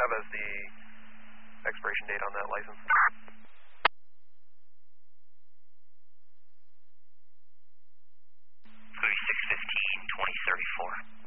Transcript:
have as the expiration date on that license? 3615-2034.